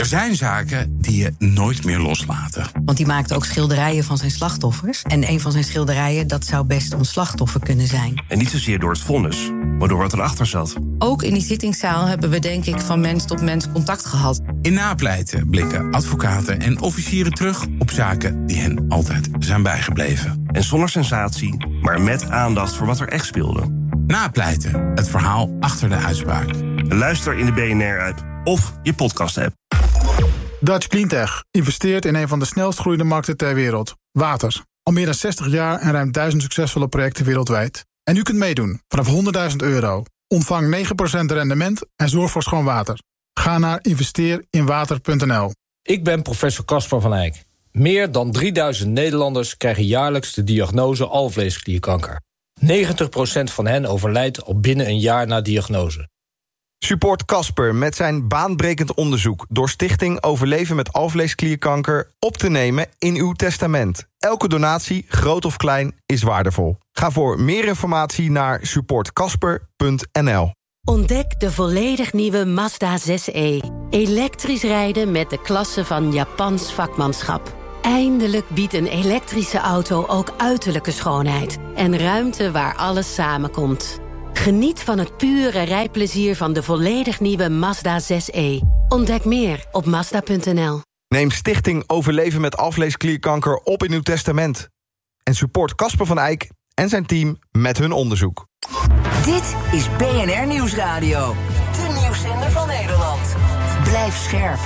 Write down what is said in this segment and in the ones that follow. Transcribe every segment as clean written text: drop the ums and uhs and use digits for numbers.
Er zijn zaken die je nooit meer loslaten. Want die maakte ook schilderijen van zijn slachtoffers. En een van zijn schilderijen, dat zou best ons slachtoffer kunnen zijn. En niet zozeer door het vonnis, maar door wat erachter zat. Ook in die zittingszaal hebben we denk ik van mens tot mens contact gehad. In Napleiten blikken advocaten en officieren terug op zaken die hen altijd zijn bijgebleven. En zonder sensatie, maar met aandacht voor wat er echt speelde. Napleiten, het verhaal achter de uitspraak. Luister in de BNR-app of je podcast-app. Dutch Cleantech investeert in een van de snelst groeiende markten ter wereld. Water. Al meer dan 60 jaar en ruim 1000 succesvolle projecten wereldwijd. En u kunt meedoen vanaf €100.000. Ontvang 9% rendement en zorg voor schoon water. Ga naar investeerinwater.nl. Ik ben professor Casper van Eyck. Meer dan 3000 Nederlanders krijgen jaarlijks de diagnose alvleesklierkanker. 90% van hen overlijdt al binnen een jaar na diagnose. Support Casper met zijn baanbrekend onderzoek door Stichting Overleven met Alvleesklierkanker op te nemen in uw testament. Elke donatie, groot of klein, is waardevol. Ga voor meer informatie naar supportcasper.nl. Ontdek de volledig nieuwe Mazda 6e. Elektrisch rijden met de klasse van Japans vakmanschap. Eindelijk biedt een elektrische auto ook uiterlijke schoonheid en ruimte waar alles samenkomt. Geniet van het pure rijplezier van de volledig nieuwe Mazda 6e. Ontdek meer op Mazda.nl. Neem Stichting Overleven met Alvleesklierkanker op in uw testament. En support Casper van Eyck en zijn team met hun onderzoek. Dit is BNR Nieuwsradio. De nieuwszender van Nederland. Blijf scherp.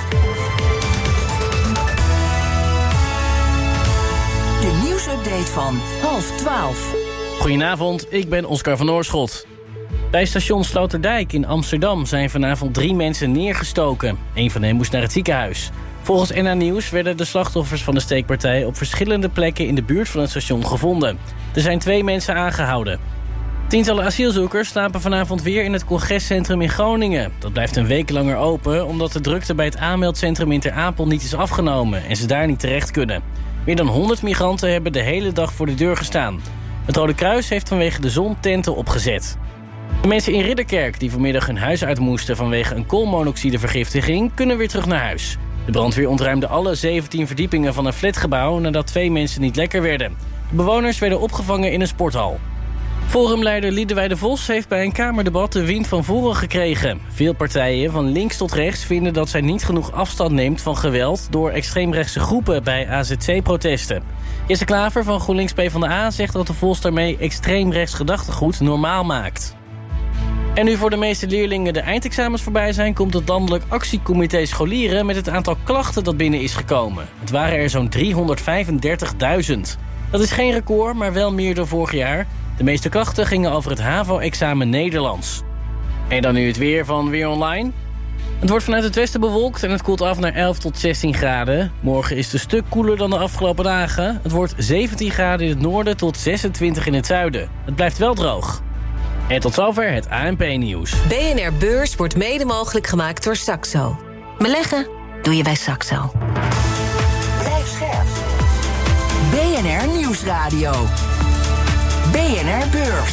De nieuwsupdate van 11:30. Goedenavond, ik ben Oscar van Oorschot. Bij station Sloterdijk in Amsterdam zijn vanavond 3 mensen neergestoken. Een van hen moest naar het ziekenhuis. Volgens NH Nieuws werden de slachtoffers van de steekpartij op verschillende plekken in de buurt van het station gevonden. Er zijn 2 mensen aangehouden. Tientallen asielzoekers slapen vanavond weer in het congrescentrum in Groningen. Dat blijft een week langer open omdat de drukte bij het aanmeldcentrum in Ter Apel niet is afgenomen en ze daar niet terecht kunnen. Meer dan 100 migranten hebben de hele dag voor de deur gestaan. Het Rode Kruis heeft vanwege de zon tenten opgezet. De mensen in Ridderkerk die vanmiddag hun huis uit moesten vanwege een koolmonoxidevergiftiging kunnen weer terug naar huis. De brandweer ontruimde alle 17 verdiepingen van een flatgebouw nadat 2 mensen niet lekker werden. De bewoners werden opgevangen in een sporthal. Forumleider Liedewij de Vos heeft bij een kamerdebat de wind van voren gekregen. Veel partijen, van links tot rechts, vinden dat zij niet genoeg afstand neemt van geweld door extreemrechtse groepen bij AZC-protesten. Jesse Klaver van GroenLinks PvdA zegt dat de Vos daarmee extreemrechts gedachtegoed normaal maakt. En nu voor de meeste leerlingen de eindexamens voorbij zijn, komt het landelijk actiecomité scholieren met het aantal klachten dat binnen is gekomen. Het waren er zo'n 335.000. Dat is geen record, maar wel meer dan vorig jaar. De meeste klachten gingen over het HAVO-examen Nederlands. En dan nu het weer van Weer Online. Het wordt vanuit het westen bewolkt en het koelt af naar 11 tot 16 graden. Morgen is het een stuk koeler dan de afgelopen dagen. Het wordt 17 graden in het noorden tot 26 in het zuiden. Het blijft wel droog. En tot zover het ANP-nieuws. BNR Beurs wordt mede mogelijk gemaakt door Saxo. Beleggen doe je bij Saxo. Blijf scherp. BNR Nieuwsradio. BNR Beurs.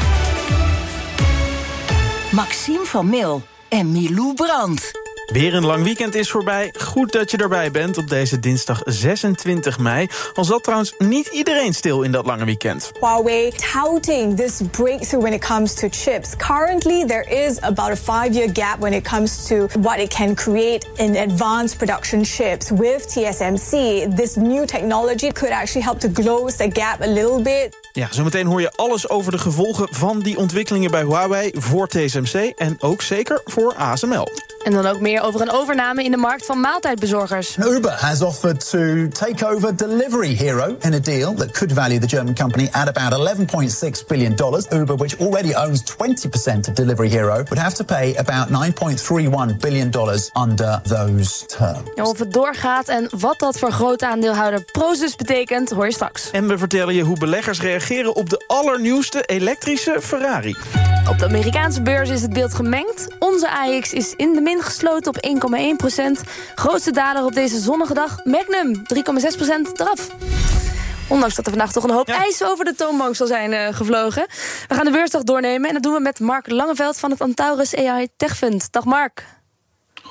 Maxime van Mil en Milou Brandt. Weer een lang weekend is voorbij. Goed dat je erbij bent op deze dinsdag 26 mei. Al zat trouwens niet iedereen stil in dat lange weekend. Huawei touting this breakthrough when it comes to chips. Currently, there is about a 5-year gap when it comes to what it can create in advanced production chips. With TSMC, this new technology could actually help to close the gap a little bit. Ja, zometeen hoor je alles over de gevolgen van die ontwikkelingen bij Huawei voor TSMC en ook zeker voor ASML. En dan ook meer over een overname in de markt van maaltijdbezorgers. Uber has offered to take over Delivery Hero in a deal that could value the German company at about $11.6 billion. Uber, which already owns 20% of Delivery Hero, would have to pay about $9.31 billion under those terms. Ja, of het doorgaat en wat dat voor grote aandeelhouder Prosus betekent, hoor je straks. En we vertellen je hoe beleggers reageren op de allernieuwste elektrische Ferrari. Op de Amerikaanse beurs is het beeld gemengd. Onze AX is in de min gesloten op 1,1%. Grootste daler op deze zonnige dag, Magnum, 3,6% eraf. Ondanks dat er vandaag toch een hoop ijs over de toonbank zal zijn gevlogen. We gaan de beursdag doornemen en dat doen we met Mark Langeveld van het Antaurus AI Tech Fund. Dag Mark.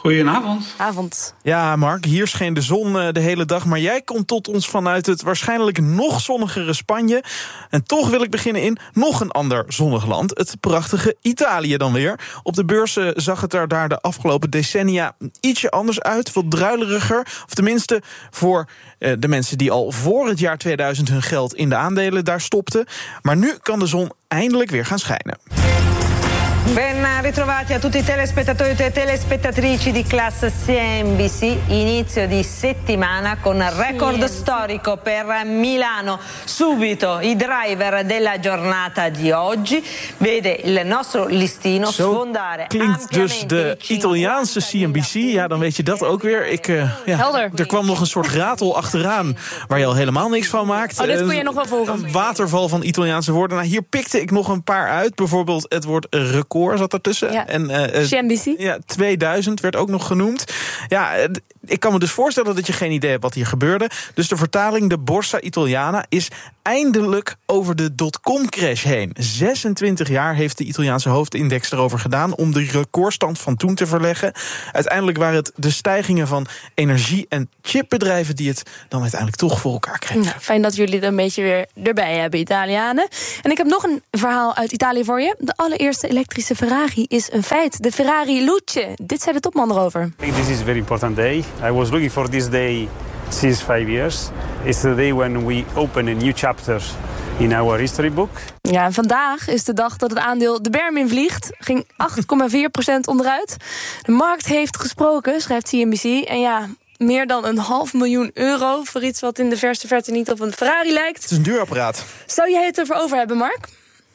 Avond. Ja, Mark, hier scheen de zon de hele dag, maar jij komt tot ons vanuit het waarschijnlijk nog zonnigere Spanje. En toch wil ik beginnen in nog een ander zonnig land, het prachtige Italië dan weer. Op de beurzen zag het er daar de afgelopen decennia ietsje anders uit, wat druileriger. Of tenminste voor de mensen die al voor het jaar 2000 hun geld in de aandelen daar stopten. Maar nu kan de zon eindelijk weer gaan schijnen. Ben ritrovati a tutti i telespettatori e telespettatrici di classe CNBC. Inizio di settimana con record storico per Milano. Subito i driver della giornata di oggi. Vede il nostro listino sfondare. Klinkt dus de Italiaanse CNBC. Ja, dan weet je dat ook weer. Helder. Er kwam nog een soort ratel achteraan waar je al helemaal niks van maakt. Oh, dit kon je nog wel volgen. Een waterval van Italiaanse woorden. Nou, hier pikte ik nog een paar uit. Bijvoorbeeld het woord record zat ertussen. Ja. En CNBC. Ja, 2000 werd ook nog genoemd. Ja, ik kan me dus voorstellen dat je geen idee hebt wat hier gebeurde. Dus de vertaling, de Borsa Italiana, is eindelijk over de dotcom-crash heen. 26 jaar heeft de Italiaanse hoofdindex erover gedaan om de recordstand van toen te verleggen. Uiteindelijk waren het de stijgingen van energie- en chipbedrijven die het dan uiteindelijk toch voor elkaar kregen. Nou, fijn dat jullie er een beetje weer erbij hebben, Italianen. En ik heb nog een verhaal uit Italië voor je. De allereerste elektrische Ferrari is een feit. De Ferrari Luce. Dit zei de topman erover. This is a very important day. I was looking for this day since 5 years. It's the day when we open a new chapter in our history book. Ja, en vandaag is de dag dat het aandeel de berm in vliegt. Ging 8,4% onderuit. De markt heeft gesproken, schrijft CNBC. En ja, meer dan €500.000 voor iets wat in de verste verte niet op een Ferrari lijkt. Het is een duur apparaat. Zou jij het ervoor over hebben, Mark?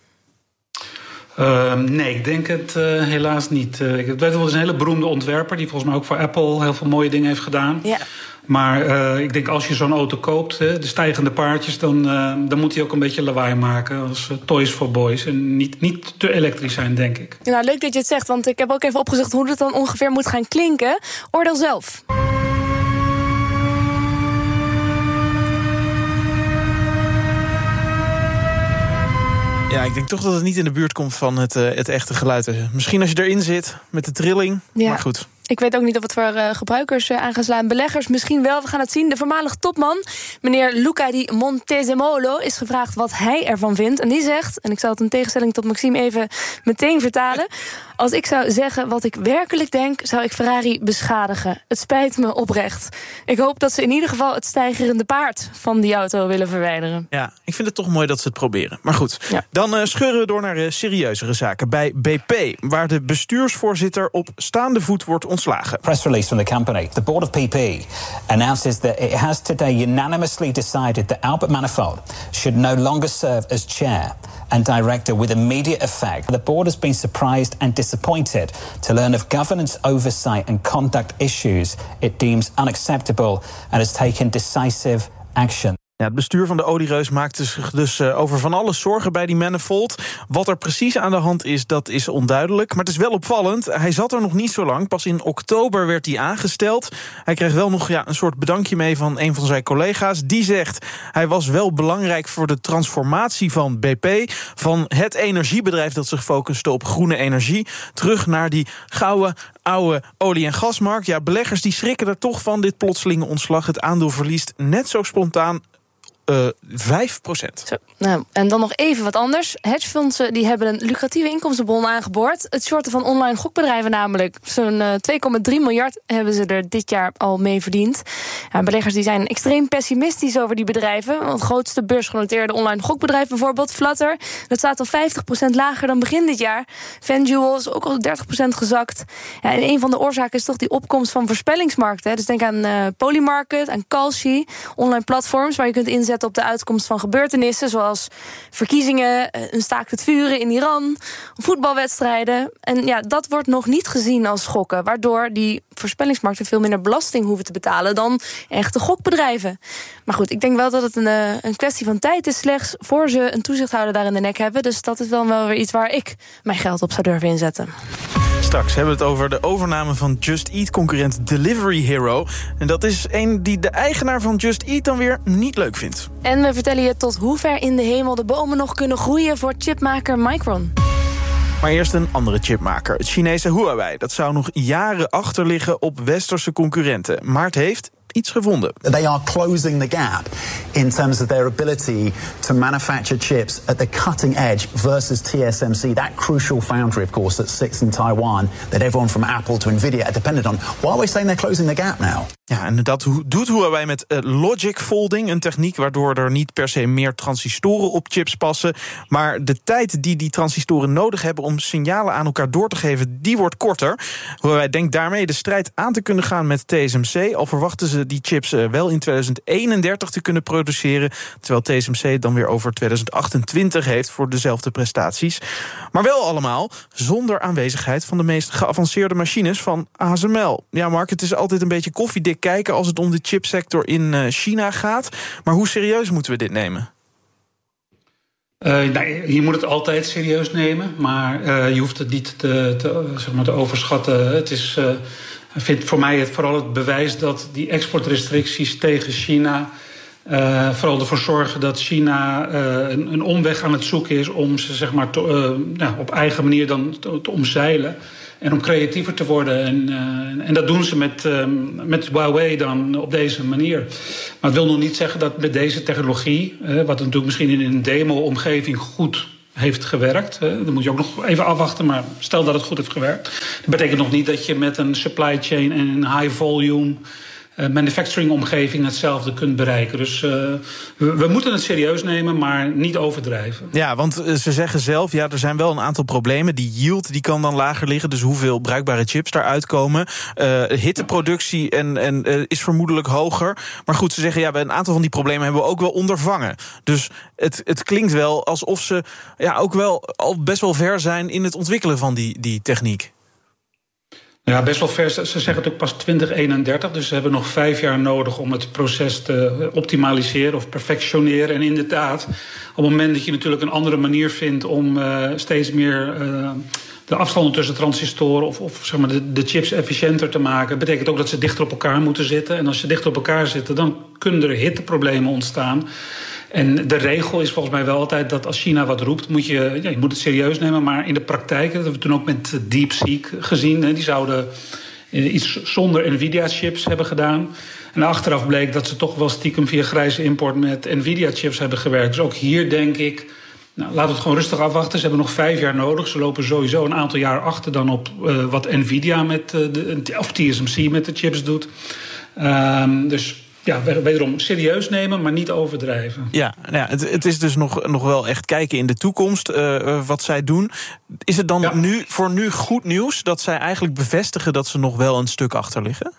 Nee, ik denk het helaas niet. Ik weet wel, het is een hele beroemde ontwerper die volgens mij ook voor Apple heel veel mooie dingen heeft gedaan. Ja. Maar ik denk als je zo'n auto koopt, de stijgende paardjes, dan moet hij ook een beetje lawaai maken als Toys for Boys. En niet te elektrisch zijn, denk ik. Nou, leuk dat je het zegt, want ik heb ook even opgezocht hoe het dan ongeveer moet gaan klinken. Oordeel zelf. Ja, ik denk toch dat het niet in de buurt komt van het echte geluid. Misschien als je erin zit met de trilling, ja. Maar goed. Ik weet ook niet of het voor gebruikers aan gaan slaan. Beleggers misschien wel, we gaan het zien. De voormalig topman, meneer Luca di Montezemolo, is gevraagd wat hij ervan vindt. En die zegt, en ik zal het in tegenstelling tot Maxime even meteen vertalen: als ik zou zeggen wat ik werkelijk denk, zou ik Ferrari beschadigen. Het spijt me oprecht. Ik hoop dat ze in ieder geval het steigerende paard van die auto willen verwijderen. Ja, ik vind het toch mooi dat ze het proberen. Maar goed, dan scheuren we door naar serieuzere zaken. Bij BP, waar de bestuursvoorzitter op staande voet wordt ontslagen. Press release from the company. The board of PP announces that it has today unanimously decided that Albert Manifold should no longer serve as chair and director with immediate effect. The board has been surprised and disappointed to learn of governance oversight and conduct issues it deems unacceptable and has taken decisive action. Ja, het bestuur van de oliereus maakt zich dus over van alles zorgen bij die Manifold. Wat er precies aan de hand is, dat is onduidelijk. Maar het is wel opvallend. Hij zat er nog niet zo lang. Pas in oktober werd hij aangesteld. Hij kreeg wel nog een soort bedankje mee van een van zijn collega's. Die zegt, hij was wel belangrijk voor de transformatie van BP. Van het energiebedrijf dat zich focuste op groene energie. Terug naar die gouden, oude olie- en gasmarkt. Ja, beleggers die schrikken er toch van, dit plotselinge ontslag. Het aandeel verliest net zo spontaan 5%. Zo, nou, en dan nog even wat anders. Hedgefondsen die hebben een lucratieve inkomstenbron aangeboord. Het shorten van online gokbedrijven namelijk. Zo'n 2,3 miljard hebben ze er dit jaar al mee verdiend. Ja, beleggers die zijn extreem pessimistisch over die bedrijven. Het grootste beursgenoteerde online gokbedrijf bijvoorbeeld, Flutter, dat staat al 50% lager dan begin dit jaar. FanDuel is ook al 30% gezakt. Ja, en een van de oorzaken is toch die opkomst van voorspellingsmarkten. Dus denk aan Polymarket, aan Kalshi, online platforms waar je kunt inzetten op de uitkomst van gebeurtenissen, zoals verkiezingen, een staakt het vuren in Iran, voetbalwedstrijden. En ja, dat wordt nog niet gezien als gokken, waardoor die voorspellingsmarkten veel minder belasting hoeven te betalen dan echte gokbedrijven. Maar goed, ik denk wel dat het een kwestie van tijd is slechts voor ze een toezichthouder daar in de nek hebben. Dus dat is wel weer iets waar ik mijn geld op zou durven inzetten. Straks hebben we het over de overname van Just Eat-concurrent Delivery Hero. En dat is een die de eigenaar van Just Eat dan weer niet leuk vindt. En we vertellen je tot hoe ver in de hemel de bomen nog kunnen groeien voor chipmaker Micron. Maar eerst een andere chipmaker, het Chinese Huawei. Dat zou nog jaren achter liggen op westerse concurrenten. Maar het heeft iets gevonden. They are closing the gap in terms of their ability to manufacture chips at the cutting edge versus TSMC, that crucial foundry, of course, that sits in Taiwan, that everyone from Apple to Nvidia are dependent on. Huawei saying they're closing the gap now. Ja, en dat doet Huawei met logic folding, een techniek waardoor er niet per se meer transistoren op chips passen, maar de tijd die transistoren nodig hebben om signalen aan elkaar door te geven, die wordt korter. Huawei denkt daarmee de strijd aan te kunnen gaan met TSMC, al verwachten ze die chips wel in 2031 te kunnen produceren, terwijl TSMC het dan weer over 2028 heeft voor dezelfde prestaties. Maar wel allemaal zonder aanwezigheid van de meest geavanceerde machines van ASML. Ja, Mark, het is altijd een beetje koffiedik kijken als het om de chipsector in China gaat. Maar hoe serieus moeten we dit nemen? Je moet het altijd serieus nemen, maar je hoeft het niet te overschatten. Het is, vindt voor mij vooral het bewijs dat die exportrestricties tegen China vooral ervoor zorgen dat China een omweg aan het zoeken is om ze op eigen manier dan te omzeilen. En om creatiever te worden. En dat doen ze met Huawei dan op deze manier. Maar het wil nog niet zeggen dat met deze technologie, wat natuurlijk misschien in een demo-omgeving goed heeft gewerkt. Dan moet je ook nog even afwachten, maar stel dat het goed heeft gewerkt. Dat betekent nog niet dat je met een supply chain en een high volume manufacturing-omgeving hetzelfde kunt bereiken. Dus we moeten het serieus nemen, maar niet overdrijven. Ja, want ze zeggen zelf, er zijn wel een aantal problemen. Die yield die kan dan lager liggen, dus hoeveel bruikbare chips daaruit komen. Hitteproductie is vermoedelijk hoger. Maar goed, ze zeggen, een aantal van die problemen hebben we ook wel ondervangen. Dus het klinkt wel alsof ze ook wel al best wel ver zijn in het ontwikkelen van die techniek. Ja, best wel ver. Ze zeggen het ook pas 2031, dus ze hebben nog 5 jaar nodig om het proces te optimaliseren of perfectioneren. En inderdaad, op het moment dat je natuurlijk een andere manier vindt om steeds meer de afstanden tussen transistoren of de chips efficiënter te maken, betekent ook dat ze dichter op elkaar moeten zitten. En als ze dichter op elkaar zitten, dan kunnen er hitteproblemen ontstaan. En de regel is volgens mij wel altijd dat als China wat roept, je moet het serieus nemen. Maar in de praktijk, dat hebben we toen ook met DeepSeek gezien. Die zouden iets zonder Nvidia-chips hebben gedaan. En achteraf bleek dat ze toch wel stiekem via grijze import met Nvidia-chips hebben gewerkt. Dus ook hier denk ik, laten we het gewoon rustig afwachten. Ze hebben nog 5 jaar nodig. Ze lopen sowieso een aantal jaar achter dan op wat Nvidia of TSMC met de chips doet. Dus wederom serieus nemen, maar niet overdrijven. Ja, het is dus nog wel echt kijken in de toekomst wat zij doen. Is het dan voor nu goed nieuws dat zij eigenlijk bevestigen dat ze nog wel een stuk achter liggen?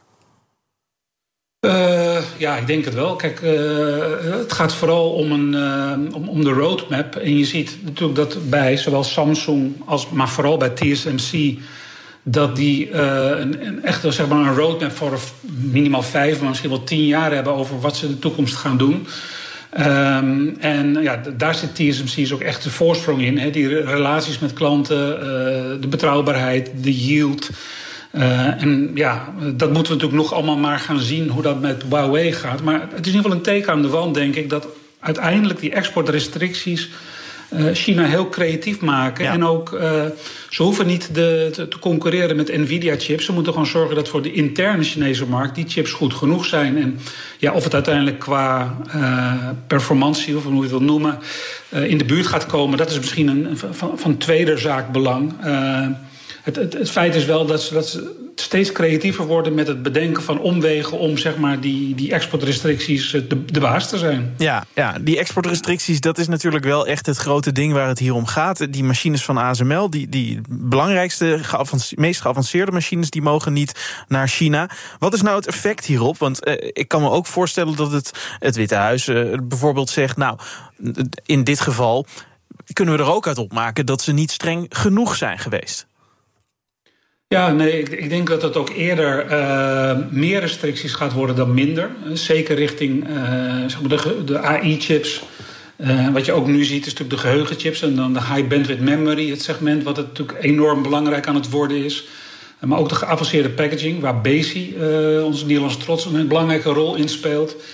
Ik denk het wel. Kijk, het gaat vooral om de roadmap. En je ziet natuurlijk dat bij zowel Samsung maar vooral bij TSMC dat die echt een roadmap voor minimaal 5, maar misschien wel 10 jaar hebben over wat ze in de toekomst gaan doen. Daar zit TSMC ook echt de voorsprong in. Die relaties met klanten, de betrouwbaarheid, de yield. Dat moeten we natuurlijk nog allemaal maar gaan zien hoe dat met Huawei gaat. Maar het is in ieder geval een teken aan de wand, denk ik, dat uiteindelijk die exportrestricties China heel creatief maken. Ja. En ook, ze hoeven niet te concurreren met Nvidia-chips. Ze moeten gewoon zorgen dat voor de interne Chinese markt die chips goed genoeg zijn. En of het uiteindelijk qua performantie, of hoe je het wil noemen, in de buurt gaat komen, dat is misschien van tweede zaak belang. Het feit is wel dat ze steeds creatiever worden met het bedenken van omwegen om die exportrestricties de baas te zijn. Ja, die exportrestricties, dat is natuurlijk wel echt het grote ding waar het hier om gaat. Die machines van ASML, die belangrijkste, meest geavanceerde machines, die mogen niet naar China. Wat is nou het effect hierop? Want ik kan me ook voorstellen dat het Witte Huis bijvoorbeeld zegt, in dit geval kunnen we er ook uit opmaken dat ze niet streng genoeg zijn geweest. Ja, nee, ik denk dat het ook eerder meer restricties gaat worden dan minder. Zeker richting de AI-chips. Wat je ook nu ziet is natuurlijk de geheugenchips en dan de high bandwidth memory, het segment wat het natuurlijk enorm belangrijk aan het worden is. Maar ook de geavanceerde packaging, waar Besi, onze Nederlandse trots, een belangrijke rol in speelt.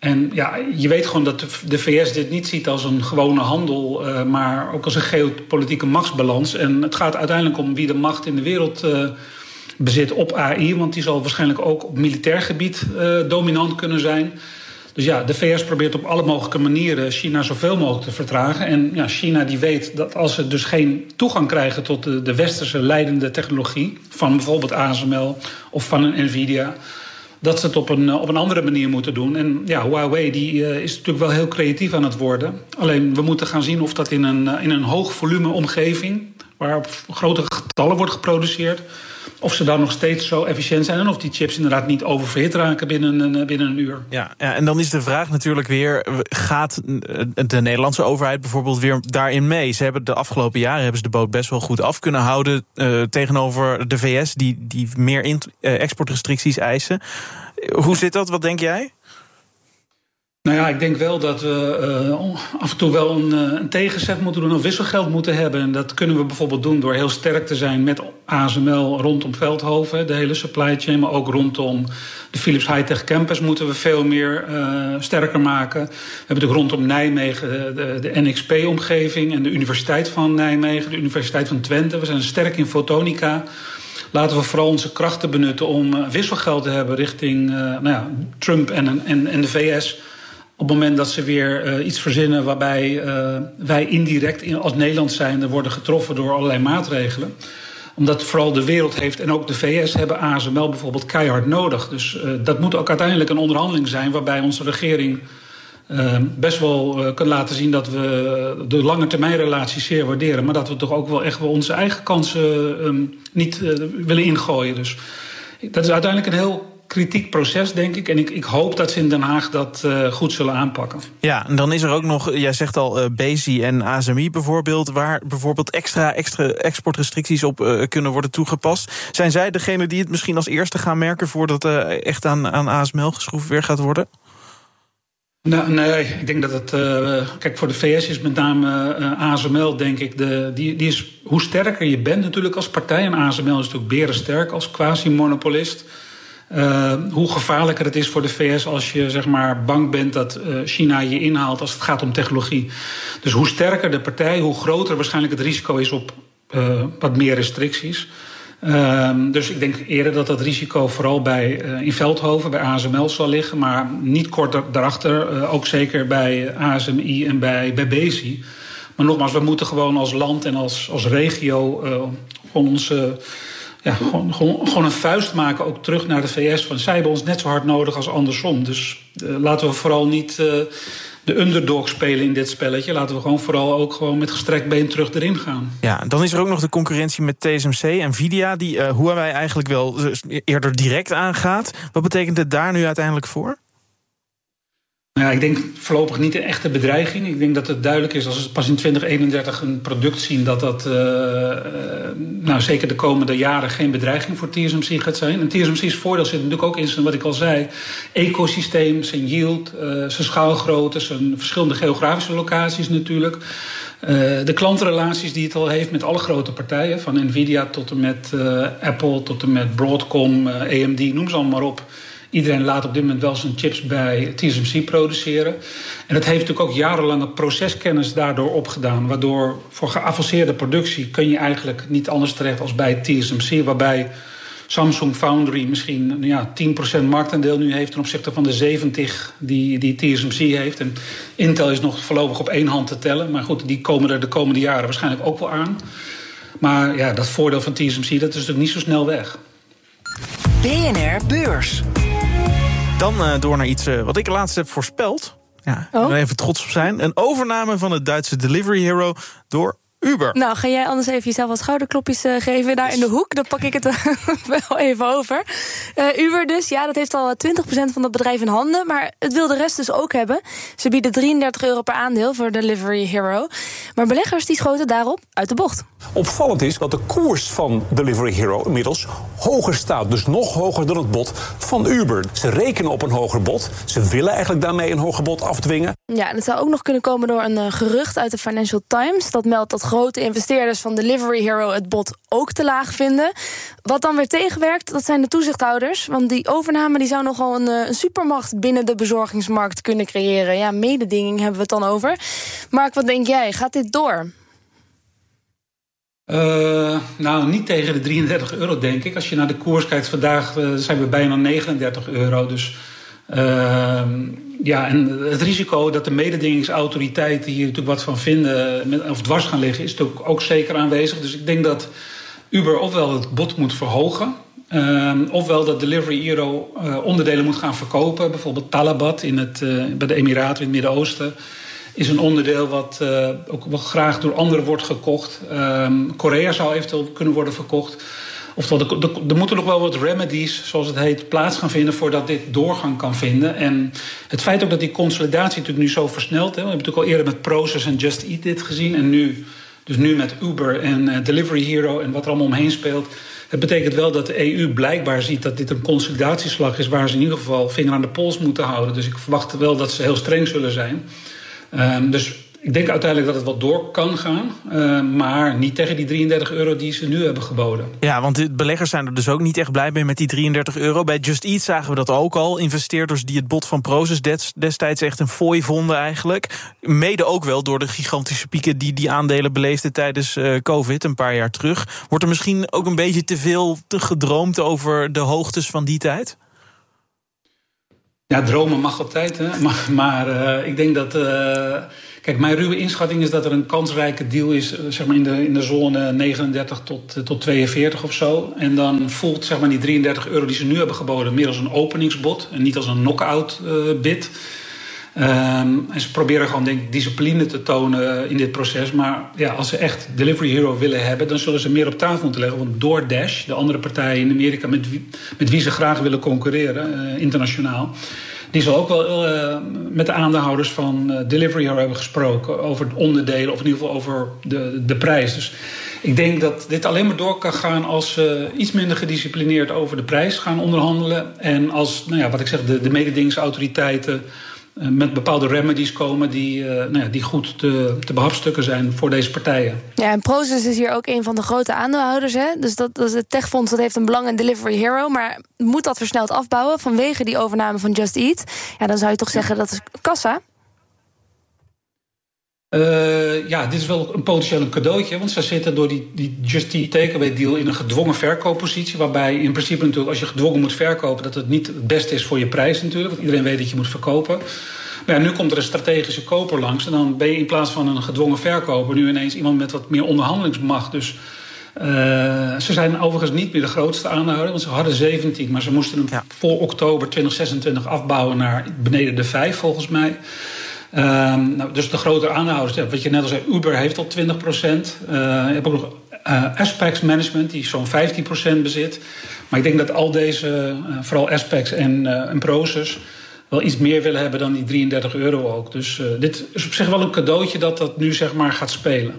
En ja, je weet gewoon dat de VS dit niet ziet als een gewone handel, maar ook als een geopolitieke machtsbalans. En het gaat uiteindelijk om wie de macht in de wereld bezit op AI, want die zal waarschijnlijk ook op militair gebied dominant kunnen zijn. Dus ja, de VS probeert op alle mogelijke manieren China zoveel mogelijk te vertragen. En ja, China die weet dat als ze dus geen toegang krijgen tot de westerse leidende technologie, van bijvoorbeeld ASML of van een Nvidia, dat ze het op een andere manier moeten doen. En ja, Huawei die is natuurlijk wel heel creatief aan het worden. Alleen we moeten gaan zien of dat in een hoog volume omgeving, waar op grote getallen wordt geproduceerd, of ze dan nog steeds zo efficiënt zijn en of die chips inderdaad niet oververhit raken binnen een uur. Ja, en dan is de vraag natuurlijk weer, gaat de Nederlandse overheid bijvoorbeeld weer daarin mee? Ze hebben de afgelopen jaren de boot best wel goed af kunnen houden tegenover de VS, die meer exportrestricties eisen. Hoe zit dat? Wat denk jij? Nou ja, ik denk wel dat we af en toe wel een tegenzet moeten doen, een wisselgeld moeten hebben. En dat kunnen we bijvoorbeeld doen door heel sterk te zijn met ASML rondom Veldhoven, de hele supply chain, maar ook rondom de Philips High-Tech Campus moeten we veel meer sterker maken. We hebben natuurlijk rondom Nijmegen de NXP-omgeving en de Universiteit van Nijmegen, de Universiteit van Twente. We zijn sterk in fotonica. Laten we vooral onze krachten benutten om wisselgeld te hebben richting Trump en de VS. Op het moment dat ze weer iets verzinnen waarbij wij indirect als Nederland zijnde worden getroffen door allerlei maatregelen. Omdat vooral de wereld heeft en ook de VS hebben ASML bijvoorbeeld keihard nodig. Dus dat moet ook uiteindelijk een onderhandeling zijn waarbij onze regering best wel kan laten zien dat we de lange termijn relaties zeer waarderen. Maar dat we toch ook wel echt wel onze eigen kansen niet willen ingooien. Dus dat is uiteindelijk een heel kritiek proces, denk ik. En ik hoop dat ze in Den Haag dat goed zullen aanpakken. Ja, en dan is er ook nog, jij zegt al, BESI en ASMI bijvoorbeeld, waar bijvoorbeeld extra exportrestricties op kunnen worden toegepast. Zijn zij degene die het misschien als eerste gaan merken voordat echt aan ASML geschroefd weer gaat worden? Nou, nee, ik denk dat het. Kijk, voor de VS is met name ASML, denk ik, die is hoe sterker je bent natuurlijk als partij. En ASML is natuurlijk berensterk als quasi-monopolist. Hoe gevaarlijker het is voor de VS als je zeg maar bang bent dat China je inhaalt als het gaat om technologie. Dus hoe sterker de partij, hoe groter waarschijnlijk het risico is op wat meer restricties. Dus ik denk eerder dat dat risico vooral in Veldhoven, bij ASML zal liggen, maar niet kort daarachter, ook zeker bij ASMI en bij BESI. Maar nogmaals, we moeten gewoon als land en als regio gewoon onze gewoon een vuist maken, ook terug naar de VS. Van zij hebben ons net zo hard nodig als andersom. Dus laten we vooral niet de underdog spelen in dit spelletje. Laten we gewoon vooral ook gewoon met gestrekt been terug erin gaan. Ja, dan is er ook nog de concurrentie met TSMC, Nvidia, die Huawei eigenlijk wel eerder direct aangaat. Wat betekent het daar nu uiteindelijk voor? Nou ja, ik denk voorlopig niet een echte bedreiging. Ik denk dat het duidelijk is als we pas in 2031 een product zien dat zeker de komende jaren geen bedreiging voor TSMC gaat zijn. En TSMC's voordeel zit natuurlijk ook in zijn, wat ik al zei, ecosysteem, zijn yield, zijn schaalgrootte, zijn verschillende geografische locaties natuurlijk. De klantenrelaties die het al heeft met alle grote partijen, van Nvidia tot en met Apple, tot en met Broadcom, AMD, noem ze allemaal maar op. Iedereen laat op dit moment wel zijn chips bij TSMC produceren. En dat heeft natuurlijk ook jarenlange proceskennis daardoor opgedaan. Waardoor voor geavanceerde productie kun je eigenlijk niet anders terecht als bij TSMC. Waarbij Samsung Foundry misschien 10% marktaandeel nu heeft ten opzichte van de 70% die TSMC heeft. En Intel is nog voorlopig op één hand te tellen. Maar goed, die komen er de komende jaren waarschijnlijk ook wel aan. Maar ja, dat voordeel van TSMC, dat is natuurlijk niet zo snel weg. BNR Beurs. Dan door naar iets wat ik laatst heb voorspeld. Ja, ik wil even trots op zijn. Een overname van het Duitse Delivery Hero door Uber. Nou, ga jij anders even jezelf wat schouderklopjes geven daar in de hoek? Dan pak ik het wel even over. Uber dus, ja, dat heeft al 20% van het bedrijf in handen. Maar het wil de rest dus ook hebben. Ze bieden €33 per aandeel voor Delivery Hero. Maar beleggers die schoten daarop uit de bocht. Opvallend is dat de koers van Delivery Hero inmiddels hoger staat. Dus nog hoger dan het bod van Uber. Ze rekenen op een hoger bod. Ze willen eigenlijk daarmee een hoger bod afdwingen. Ja, en het zou ook nog kunnen komen door een gerucht uit de Financial Times. Dat meldt dat grote investeerders van Delivery Hero het bod ook te laag vinden. Wat dan weer tegenwerkt, dat zijn de toezichthouder aandeelhouders. Want die overname die zou nogal een supermacht binnen de bezorgingsmarkt kunnen creëren. Ja, mededinging hebben we het dan over. Mark, wat denk jij? Gaat dit door? Nou, niet tegen de 33 euro, denk ik. Als je naar de koers kijkt, vandaag zijn we bijna 39 euro. Dus ja, en het risico dat de mededingingsautoriteiten hier natuurlijk wat van vinden of dwars gaan liggen, is natuurlijk ook zeker aanwezig. Dus ik denk dat Uber ofwel het bod moet verhogen, ofwel dat Delivery Hero onderdelen moet gaan verkopen. Bijvoorbeeld Talabat bij de Emiraten in het Midden-Oosten is een onderdeel wat ook wel graag door anderen wordt gekocht. Korea zou eventueel kunnen worden verkocht. Oftewel, er moeten nog wel wat remedies, zoals het heet, plaats gaan vinden voordat dit doorgang kan vinden. En het feit ook dat die consolidatie natuurlijk nu zo versnelt. We hebben natuurlijk al eerder met Prosus en Just Eat dit gezien. En nu met Uber en Delivery Hero en wat er allemaal omheen speelt. Het betekent wel dat de EU blijkbaar ziet dat dit een consolidatieslag is waar ze in ieder geval vinger aan de pols moeten houden. Dus ik verwacht wel dat ze heel streng zullen zijn. Dus ik denk uiteindelijk dat het wel door kan gaan. Maar niet tegen die 33 euro die ze nu hebben geboden. Ja, want de beleggers zijn er dus ook niet echt blij mee met die 33 euro. Bij Just Eat zagen we dat ook al. Investeerders die het bod van Prosus destijds echt een fooi vonden eigenlijk. Mede ook wel door de gigantische pieken die aandelen beleefden tijdens COVID een paar jaar terug. Wordt er misschien ook een beetje te veel gedroomd over de hoogtes van die tijd? Ja, dromen mag altijd, hè. Maar ik denk dat kijk, mijn ruwe inschatting is dat er een kansrijke deal is, zeg maar in de zone 39 tot 42 of zo. En dan voelt, zeg maar, die 33 euro die ze nu hebben geboden meer als een openingsbod en niet als een knock-out bid. En ze proberen gewoon, denk ik, discipline te tonen in dit proces. Maar ja, als ze echt Delivery Hero willen hebben, dan zullen ze meer op tafel moeten leggen. Want DoorDash, de andere partij in Amerika met wie ze graag willen concurreren, internationaal, die zal ook wel met de aandeelhouders van Delivery Hero hebben gesproken over onderdelen, of in ieder geval over de prijs. Dus ik denk dat dit alleen maar door kan gaan als ze iets minder gedisciplineerd over de prijs gaan onderhandelen. En als, nou ja, wat ik zeg, de mededingingsautoriteiten met bepaalde remedies komen die goed te behapstukken zijn voor deze partijen. Ja, en Prosus is hier ook een van de grote aandeelhouders. Hè? Dus dat het techfonds dat heeft een belang in Delivery Hero. Maar moet dat versneld afbouwen vanwege die overname van Just Eat? Ja, dan zou je toch zeggen dat is kassa? Ja, dit is wel een potentieel cadeautje. Want ze zitten door die Just Eat Takeaway deal in een gedwongen verkooppositie. Waarbij in principe natuurlijk, als je gedwongen moet verkopen, dat het niet het beste is voor je prijs natuurlijk. Want iedereen weet dat je moet verkopen. Maar ja, nu komt er een strategische koper langs. En dan ben je in plaats van een gedwongen verkoper nu ineens iemand met wat meer onderhandelingsmacht. Dus ze zijn overigens niet meer de grootste aandeelhouder. Want ze hadden 17, maar ze moesten hem voor oktober 2026 afbouwen naar beneden de 5 volgens mij. Dus de grotere aandeelhouders, wat je net al zei, Uber heeft al 20%. Je hebt ook nog Aspects Management, die zo'n 15% bezit. Maar ik denk dat al deze, vooral Aspects en Prosus, wel iets meer willen hebben dan die 33 euro ook. Dus dit is op zich wel een cadeautje dat nu, zeg maar, gaat spelen.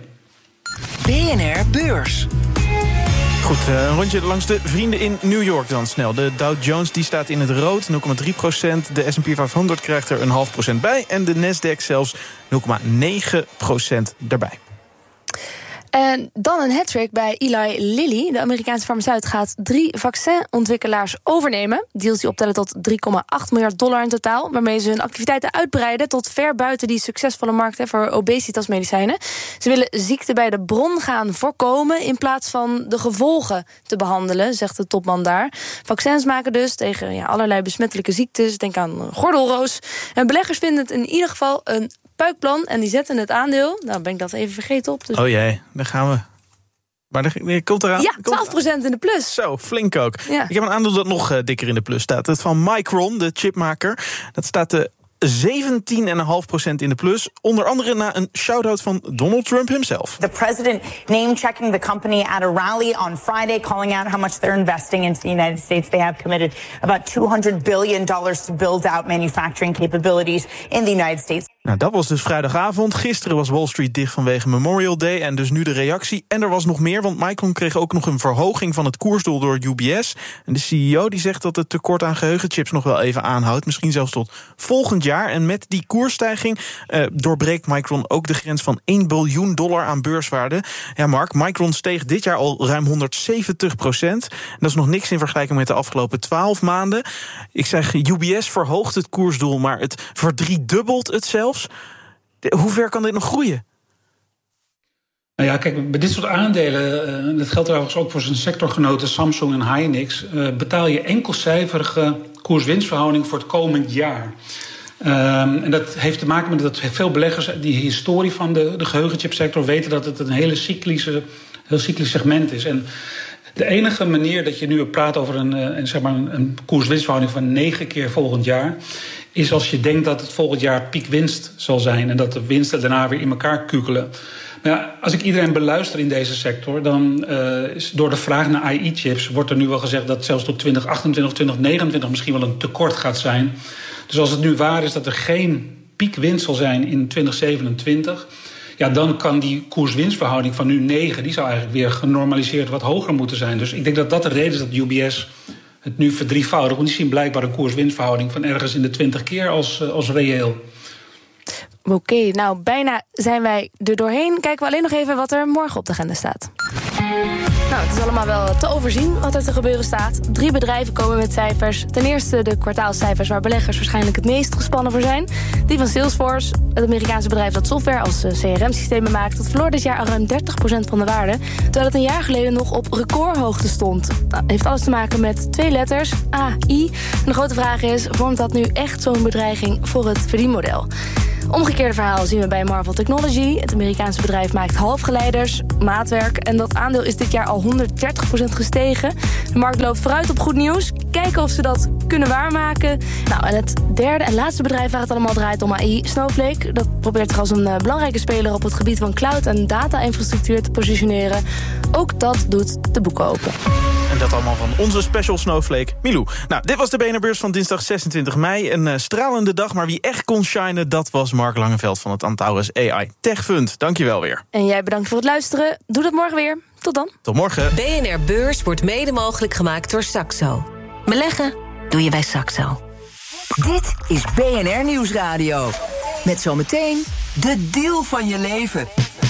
BNR Beurs. Goed, een rondje langs de vrienden in New York dan snel. De Dow Jones die staat in het rood, 0,3%. De S&P 500 krijgt er 0,5% bij. En de Nasdaq zelfs 0,9% daarbij. En dan een hat-trick bij Eli Lilly. De Amerikaanse farmaceut gaat 3 vaccinontwikkelaars overnemen. Deals die optellen tot $3,8 miljard in totaal. Waarmee ze hun activiteiten uitbreiden tot ver buiten die succesvolle markt voor obesitasmedicijnen. Ze willen ziekte bij de bron gaan voorkomen in plaats van de gevolgen te behandelen, zegt de topman daar. Vaccins maken dus tegen allerlei besmettelijke ziektes. Denk aan gordelroos. En beleggers vinden het in ieder geval een puikplan en die zetten het aandeel. Nou, ben ik dat even vergeten op. Dus oh jee, daar gaan we. Maar er komt eraan. Ja, 12% in de plus. Zo, flink ook. Ja. Ik heb een aandeel dat nog dikker in de plus staat. Het van Micron, de chipmaker. Dat staat 17,5% in de plus. Onder andere na een shout-out van Donald Trump himself. The president name-checking the company at a rally on Friday, calling out how much they're investing into the United States. They have committed about $200 billion to build out manufacturing capabilities in the United States. Nou, dat was dus vrijdagavond. Gisteren was Wall Street dicht vanwege Memorial Day en dus nu de reactie. En er was nog meer, want Micron kreeg ook nog een verhoging van het koersdoel door UBS. En de CEO die zegt dat het tekort aan geheugenchips nog wel even aanhoudt. Misschien zelfs tot volgend jaar. En met die koersstijging doorbreekt Micron ook de grens van $1 biljoen aan beurswaarde. Ja, Mark, Micron steeg dit jaar al ruim 170%. Dat is nog niks in vergelijking met de afgelopen 12 maanden. Ik zeg, UBS verhoogt het koersdoel, maar het verdriedubbelt het zelfs. Hoe ver kan dit nog groeien? Nou ja, kijk, bij dit soort aandelen, dat geldt trouwens ook voor zijn sectorgenoten Samsung en Hynix, betaal je enkelcijferige koers-winstverhouding voor het komend jaar. En dat heeft te maken met dat veel beleggers die historie van de geheugenchipsector weten dat het een heel cyclisch segment is. En de enige manier dat je nu praat over een koers-winstverhouding van 9 keer volgend jaar is als je denkt dat het volgend jaar piekwinst zal zijn en dat de winsten daarna weer in elkaar kukelen. Maar ja, als ik iedereen beluister in deze sector, dan is door de vraag naar AI-chips wordt er nu wel gezegd dat zelfs tot 2028, 2029 misschien wel een tekort gaat zijn. Dus als het nu waar is dat er geen piekwinst zal zijn in 2027, ja, dan kan die koers-winstverhouding van nu 9, die zou eigenlijk weer genormaliseerd wat hoger moeten zijn. Dus ik denk dat dat de reden is dat UBS het nu verdrievoudigt. Want die zien blijkbaar een koers-winstverhouding van ergens in de 20 keer als reëel. Oké, nou bijna zijn wij er doorheen. Kijken we alleen nog even wat er morgen op de agenda staat. Nou, het is allemaal wel te overzien wat er te gebeuren staat. 3 bedrijven komen met cijfers. Ten eerste de kwartaalcijfers waar beleggers waarschijnlijk het meest gespannen voor zijn. Die van Salesforce, het Amerikaanse bedrijf dat software als CRM-systemen maakt. Dat verloor dit jaar al ruim 30% van de waarde, terwijl het een jaar geleden nog op recordhoogte stond. Dat heeft alles te maken met 2 letters, AI. En de grote vraag is, vormt dat nu echt zo'n bedreiging voor het verdienmodel? Omgekeerde verhaal zien we bij Marvell Technology. Het Amerikaanse bedrijf maakt halfgeleiders, maatwerk. En dat aandeel is dit jaar al 130% gestegen. De markt loopt vooruit op goed nieuws. Kijken of ze dat kunnen waarmaken. Nou, en het derde en laatste bedrijf waar het allemaal draait om AI, Snowflake. Dat probeert zich als een belangrijke speler op het gebied van cloud en data-infrastructuur te positioneren. Ook dat doet de boeken open. En dat allemaal van onze special Snowflake, Milou. Nou, dit was de BNR-beurs van dinsdag 26 mei. Een stralende dag, maar wie echt kon shinen, dat was Mark Langeveld van het Antaurus AI Tech Fund. Dankjewel weer. En jij bedankt voor het luisteren. Doe dat morgen weer. Tot dan. Tot morgen. BNR Beurs wordt mede mogelijk gemaakt door Saxo. Beleggen doe je bij Saxo. Dit is BNR Nieuwsradio. Met zometeen de deal van je leven.